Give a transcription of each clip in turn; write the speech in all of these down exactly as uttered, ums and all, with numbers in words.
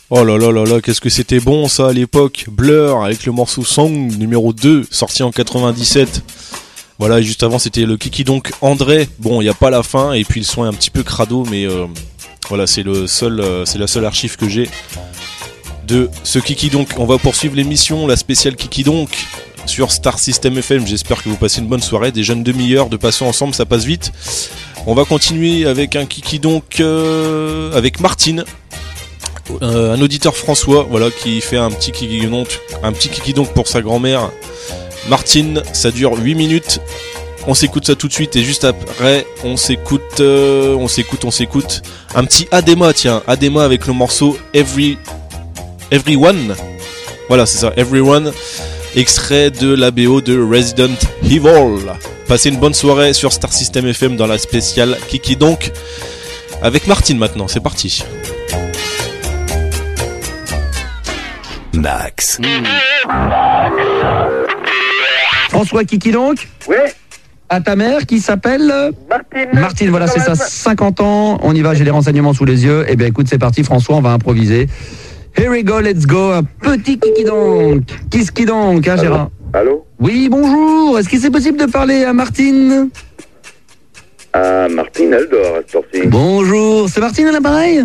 Oh là là là là, qu'est-ce que c'était bon ça à l'époque. Blur avec le morceau Song numéro deux, sorti en quatre-vingt-dix-sept. Voilà, et juste avant c'était le Kiki donc André. Bon, il n'y a pas la fin et puis le son est un petit peu crado, mais euh, voilà, c'est le seul, euh, c'est la seule archive que j'ai de ce Kiki donc. On va poursuivre l'émission, la spéciale Kiki donc sur Star System F M. J'espère que vous passez une bonne soirée, des jeunes demi-heures de passer ensemble, ça passe vite. On va continuer avec un Kiki donc euh, avec Martine. Euh, un auditeur François, voilà, qui fait un petit Kiki donc, un petit Kiki donc pour sa grand-mère. Martine, ça dure huit minutes. On s'écoute ça tout de suite et juste après, on s'écoute, euh, on s'écoute, on s'écoute un petit Adema, tiens, Adema avec le morceau Every, Everyone. Voilà, c'est ça, Everyone, extrait de la B O de Resident Evil. Passez une bonne soirée sur Star System F M dans la spéciale Kiki donc avec Martine maintenant. C'est parti. Max. Mmh. François Kiki donc. Oui. À ta mère qui s'appelle Martine. Martine, voilà, c'est ça, cinquante ans. On y va, j'ai les renseignements sous les yeux. Eh bien écoute, c'est parti François, on va improviser. Here we go, let's go. Un petit Kiki donc. Qu'est-ce qui donc, hein, Gérard? Allô? Oui, bonjour. Est-ce que c'est possible de parler à Martine? Ah, Martine, elle dort à cette heure-ci. Bonjour, c'est Martine à l'appareil?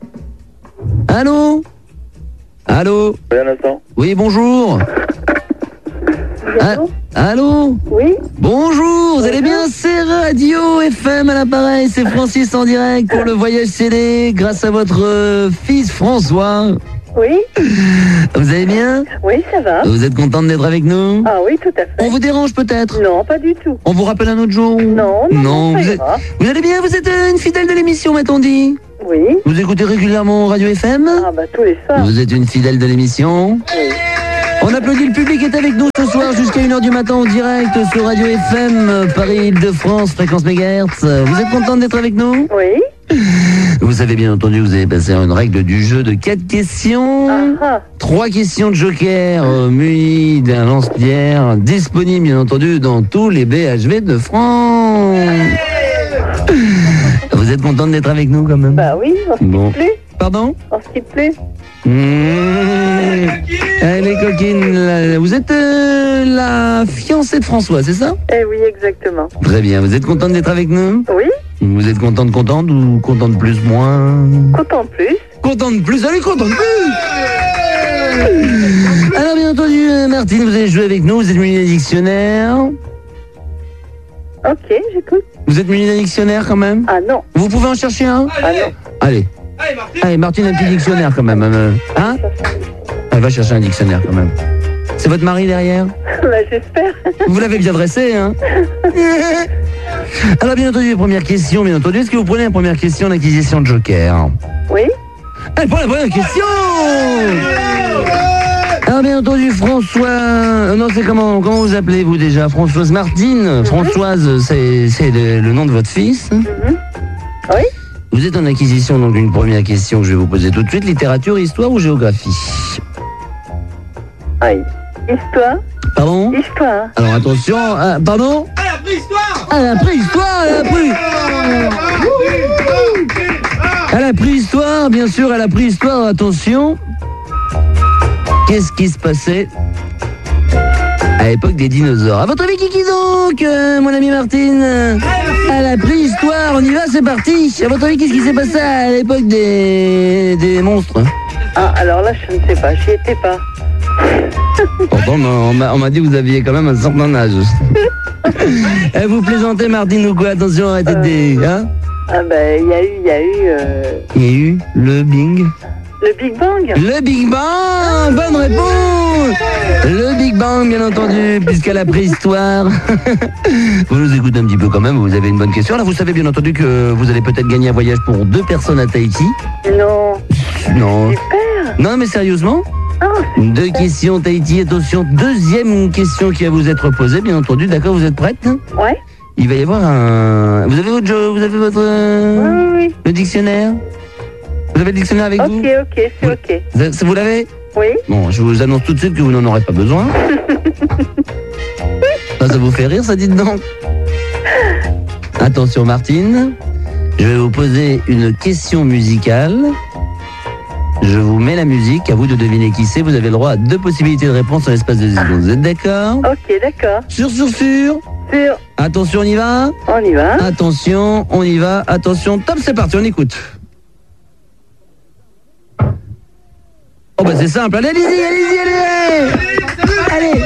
Allô? Allô? Oui, un instant. Oui, bonjour. Ah, allô? Oui. Bonjour, vous allez bien? C'est Radio F M à l'appareil, c'est Francis en direct pour le Voyage C D, grâce à votre euh, fils François. Oui. Vous allez bien? Oui, ça va. Vous êtes contente d'être avec nous? Ah oui, tout à fait. On vous dérange peut-être? Non, pas du tout. On vous rappelle un autre jour? Non, non, non, vous, ça êtes, ira. vous allez bien? Vous êtes euh, une fidèle de l'émission, m'a-t-on dit? Oui. Vous écoutez régulièrement Radio F M? Ah bah tous les soirs. Vous êtes une fidèle de l'émission? Oui. On applaudit, le public est avec nous ce soir jusqu'à une heure du matin en direct sur Radio F M, Paris-Île-de-France, fréquence mégahertz. Vous êtes contente d'être avec nous? Oui. Vous savez bien entendu, vous avez passé une règle du jeu de quatre questions. Ah, ah. Trois questions de joker euh, munis d'un lance-pierre, disponible bien entendu dans tous les B H V de France. Vous êtes contente d'être avec nous quand même? Bah oui, on se quitte Bon. plus. Pardon? On se quitte plus. Mmh. Elle est coquine. là. Vous êtes euh, la fiancée de François, c'est ça? Eh oui, exactement. Très bien. Vous êtes contente d'être avec nous? Oui. Vous êtes contente, contente ou contente plus, moins? Content plus. Contente plus, allez, contente plus. Alors bien entendu, euh, Martine, vous avez joué avec nous, vous êtes munie d'un dictionnaire. Ok, j'écoute. Vous êtes munie d'un dictionnaire quand même? Ah non. Vous pouvez en chercher un? Ah non. Allez. Allez, Martine, un petit dictionnaire quand même. euh, Hein? Elle va chercher un dictionnaire quand même. C'est votre mari derrière? Bah j'espère. Vous l'avez bien dressé, hein? Alors bien entendu, première question, bien entendu. Est-ce que vous prenez la première question d'acquisition de joker? Oui. Elle prend la première question. Alors bien entendu, François... euh, Non, c'est comment Comment vous appelez-vous déjà? Françoise Martine? Mm-hmm. Françoise, c'est c'est le, le nom de votre fils? Mm-hmm. Oui. Vous êtes en acquisition, donc une première question que je vais vous poser tout de suite. Littérature, histoire ou géographie? Aïe. Histoire. Pardon? Histoire. Alors attention, ah, pardon? À la préhistoire. À la préhistoire, à la préhistoire. À la préhistoire, bien sûr, à la préhistoire, attention. Qu'est-ce qui se passait à l'époque des dinosaures? À votre avis, qui qui donc, euh, mon ami Martine? À la préhistoire, on y va, c'est parti. À votre avis, qu'est-ce qui s'est passé à l'époque des, des monstres? Ah alors là, je ne sais pas, j'y étais pas. Pourtant, on m'a, on m'a dit que vous aviez quand même un certain âge. Eh, vous plaisantez, Martine, ou quoi? Attention, arrêtez de dé, hein? Ah ben, il y a eu, il y a eu... Euh... Il y a eu le Bing. Le Big Bang. Le Big Bang. Bonne réponse. Le Big Bang, bien entendu, puisqu'à la préhistoire. Vous nous écoutez un petit peu quand même, vous avez une bonne question. Là, vous savez bien entendu que vous allez peut-être gagner un voyage pour deux personnes à Tahiti. Non. Non. Super. Non, mais sérieusement? Ah, Deux questions Tahiti, attention. Deuxième question qui va vous être posée, bien entendu. D'accord, vous êtes prête? ouais. Il va y avoir un... Vous avez votre... Vous avez votre... Oui, oui, oui. Le dictionnaire? Vous avez le dictionnaire avec Ok, vous? ok, c'est ok. Vous, vous l'avez? Oui. Bon, je vous annonce tout de suite que vous n'en aurez pas besoin. Ça, ça vous fait rire, ça, dites donc. Attention, Martine. Je vais vous poser une question musicale. Je vous mets la musique, à vous de deviner qui c'est. Vous avez le droit à deux possibilités de réponse en l'espace de dix secondes. Vous êtes d'accord? Ok, d'accord. Sûr, sûr, sûr. Sûr. Attention, on y va. On y va. Attention, on y va. Attention, top, c'est parti, on écoute. Oh bah c'est simple, allez, allez-y, allez-y, allez, allez,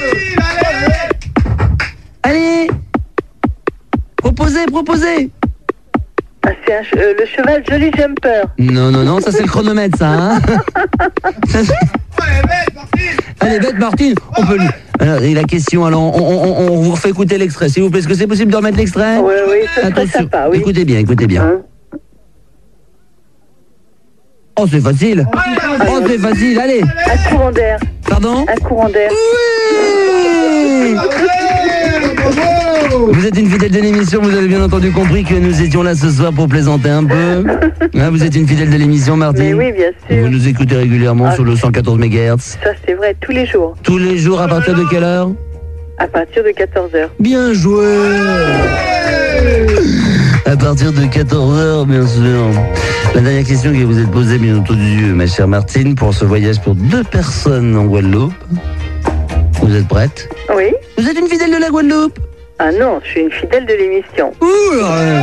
allez, proposez, proposez. Ah, c'est un che- euh, le cheval Jolly Jumper. Non, non, non, ça c'est le chronomètre, ça, hein. Ça, c'est- Allez, bête, Martine, on peut lui... Alors, et la question, alors, on, on, on vous refait écouter l'extrait, s'il vous plaît. Est-ce que c'est possible de remettre l'extrait? Oui, oui, ça serait Attention, sympa, oui. écoutez bien, écoutez bien. Hein? Oh, c'est facile. Oh, c'est facile, allez. Un courant d'air. Pardon? Un courant d'air. Oui. Vous êtes une fidèle de l'émission, vous avez bien entendu compris que nous étions là ce soir pour plaisanter un peu. Hein, vous êtes une fidèle de l'émission, Martine? Mais oui, bien Vous sûr. nous écoutez régulièrement Ah. sur le cent quatorze mégahertz. Ça, c'est vrai, tous les jours. Tous les jours, à partir de quelle heure? À partir de quatorze heures. Bien joué. À partir de quatorze heures, bien sûr. La dernière question que vous êtes posée, bien entendu, ma chère Martine, pour ce voyage pour deux personnes en Guadeloupe. Vous êtes prête? Oui. Vous êtes une fidèle de la Guadeloupe? Ah non, je suis une fidèle de l'émission. Ouh, euh.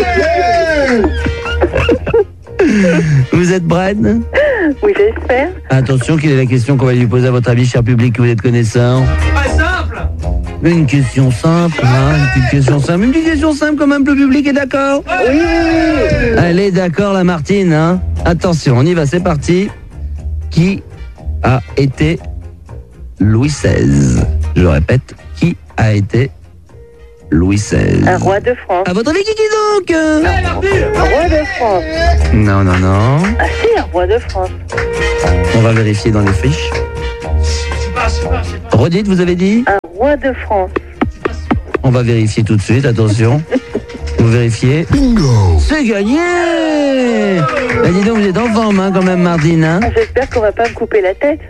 Vous êtes prête? Oui, j'espère. Attention, quelle est la question qu'on va lui poser à votre avis, cher public, que vous êtes connaissant? Une question simple, hein, une petite question simple. Une petite question simple quand même, le public est d'accord? Oui. Allez, d'accord, la Martine, hein. Attention, on y va, c'est parti. Qui a été Louis seize? Je répète, qui a été Louis seize? Un roi de France. À votre avis, qui qui donc? Un roi de France. Non, non, non. Ah si, un roi de France. On va vérifier dans les fiches. Redites, vous avez dit? Un roi de France. On va vérifier tout de suite, attention. Vous vérifiez. Bingo! C'est gagné! Bah, dis donc, vous êtes en forme, hein, quand même, Martine, hein? Ah, j'espère qu'on va pas me couper la tête.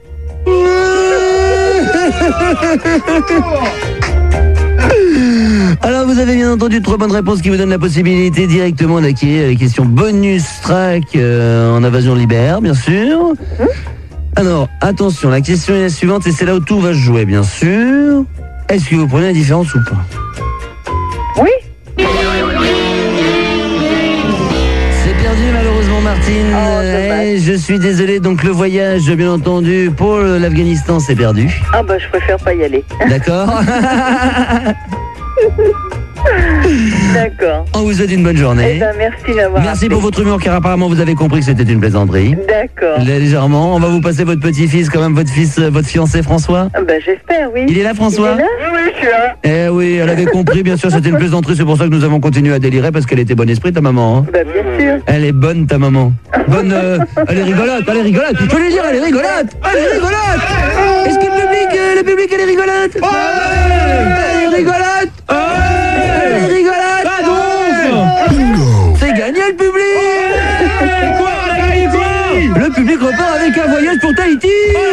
Alors, vous avez bien entendu trois bonnes réponses qui vous donnent la possibilité directement d'acquérir les questions bonus track euh, en invasion libère, bien sûr. Alors, attention, la question est la suivante et c'est là où tout va se jouer, bien sûr. Est-ce que vous prenez la différence ou pas? Oui. C'est perdu malheureusement, Martine. Oh, dommage. Eh, je suis désolé, donc le voyage, bien entendu, pour l'Afghanistan, c'est perdu. Ah bah je préfère pas y aller. D'accord? D'accord. On vous souhaite une bonne Eh journée. ben merci d'avoir Merci appelé. pour votre humour, car apparemment vous avez compris que c'était une plaisanterie. D'accord. Légèrement. On va vous passer votre petit-fils, quand même, votre fils, euh, votre fiancé François. Ah bah j'espère, oui. Il est là, François? Il est là? Oui, oui, je suis là. Eh oui, elle avait compris, bien sûr, c'était une plaisanterie, c'est pour ça que nous avons continué à délirer, parce qu'elle était bon esprit, ta maman. Hein. Bah bien sûr. Elle est bonne, ta maman. Bonne, euh, elle est rigolote, elle est rigolote. Je veux lui dire, elle est rigolote. Elle est rigolote. Est-ce que le public, euh, le public, elle est rigolote? Elle est rigolote. Elle est rigolote. C'est gagné, le public. Le public repart avec un voyage pour Tahiti.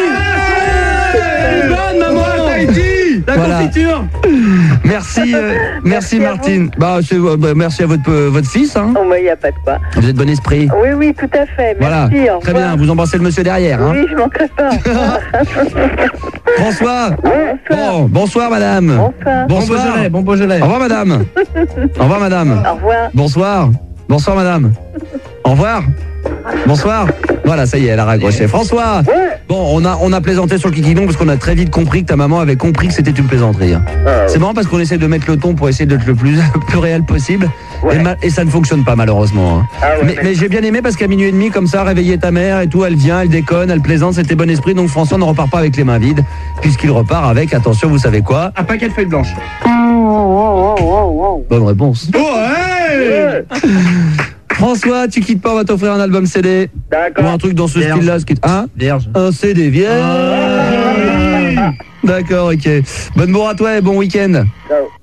Bonne maman, Tahiti, la Voilà. confiture. Merci, euh, merci, Merci à Martine. Bah, c'est, euh, bah, merci à votre, euh, votre fils. Hein. Oh bah y a pas de quoi. Vous êtes bon esprit. Oui, oui, tout à fait. Voilà. Merci, au Très revoir. bien. Vous embrassez le monsieur derrière. Hein. Oui, je manquerai pas. François. Bonsoir. Bon, bonsoir, madame. Bonsoir. Bonsoir. bon Beaujolais. Au revoir, madame. Au revoir, madame. Au revoir. Bonsoir. Bonsoir, madame. Au revoir. Bonsoir. Voilà, ça y est, elle a raccroché. François. Bon, on a, on a plaisanté sur le Kikidon parce qu'on a très vite compris que ta maman avait compris que c'était une plaisanterie. hein. C'est marrant parce qu'on essaie de mettre le ton pour essayer d'être le plus, le plus réel possible. Ouais. Et, ma- et ça ne fonctionne pas, malheureusement. hein. Ah ouais, mais mais- mais j'ai bien aimé parce qu'à minuit et demi, comme ça, réveiller ta mère et tout, elle vient, elle déconne, elle plaisante, c'était bon esprit. Donc François ne repart pas avec les mains vides, puisqu'il repart avec, attention, vous savez quoi? Un paquet de feuilles blanches. Oh, oh, oh, oh, Bonne réponse. Ouais. François, tu quittes pas, on va t'offrir un album C D. Ou D'accord. un truc dans ce Vierge. style-là. Ce qui est... Hein? Vierge. Un C D vierge. D'accord, ok. Bonne bourre à toi et bon week-end. Ciao.